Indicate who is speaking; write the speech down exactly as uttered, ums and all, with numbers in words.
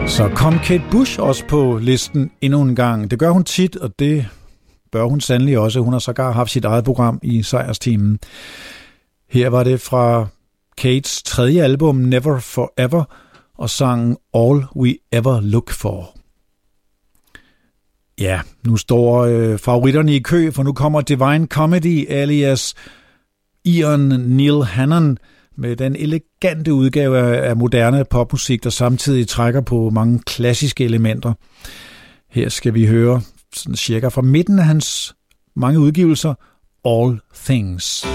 Speaker 1: Så kom Kate Bush også på listen endnu en gang. Det gør hun tit, og det bør hun sandelig også. Hun har sågar haft sit eget program i Sejrsteamen. Her var det fra Kates tredje album, Never Forever, og sangen All We Ever Look For. Ja, nu står øh, favoritterne i kø, for nu kommer Divine Comedy alias Ian Neil Hannon med den elegante udgave af moderne popmusik, der samtidig trækker på mange klassiske elementer. Her skal vi høre sådan cirka fra midten af hans mange udgivelser, All Things.